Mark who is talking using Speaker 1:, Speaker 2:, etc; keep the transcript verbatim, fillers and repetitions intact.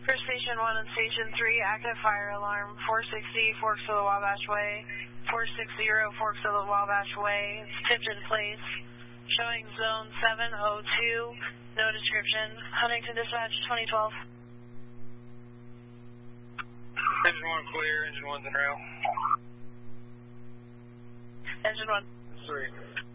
Speaker 1: For Station one and Station three, active fire alarm, four sixty Forks of the Wabash Way, four sixty Forks of the Wabash Way, it's tipped in place, showing zone seven oh two, no description. Huntington Dispatch, twenty twelve.
Speaker 2: Engine one clear, engine one's in rail.
Speaker 1: Engine one.
Speaker 2: Three.